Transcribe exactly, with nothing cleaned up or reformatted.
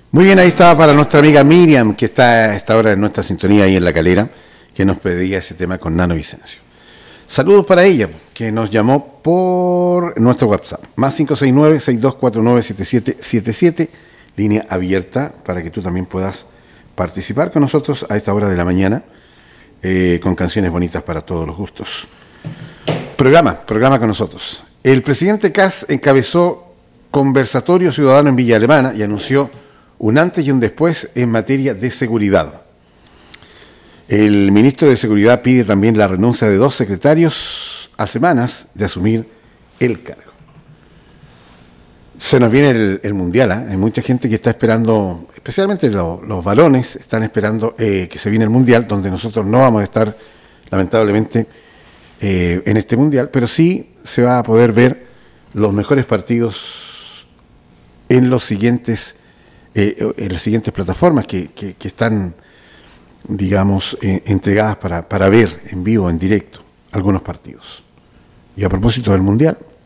Muy bien, ahí estaba para nuestra amiga Miriam, que está a esta hora en nuestra sintonía ahí en La Calera, que nos pedía ese tema con Nano Vicencio. Saludos para ella, que nos llamó por nuestro WhatsApp, más cinco seis nueve, seis dos cuatro nueve, siete siete siete siete, línea abierta para que tú también puedas participar con nosotros a esta hora de la mañana, eh, con canciones bonitas para todos los gustos. Programa, programa con nosotros. El presidente Kast encabezó conversatorio ciudadano en Villa Alemana y anunció un antes y un después en materia de seguridad. El ministro de Seguridad pide también la renuncia de dos secretarios a semanas de asumir el cargo. Se nos viene el, el Mundial, ¿eh? Hay mucha gente que está esperando, especialmente los, los varones, están esperando eh, que se viene el Mundial, donde nosotros no vamos a estar, lamentablemente, eh, en este Mundial, pero sí se va a poder ver los mejores partidos en los siguientes, eh, en las siguientes plataformas que, que, que están, digamos, eh, entregadas para, para ver en vivo, en directo, algunos partidos. Y a propósito del Mundial,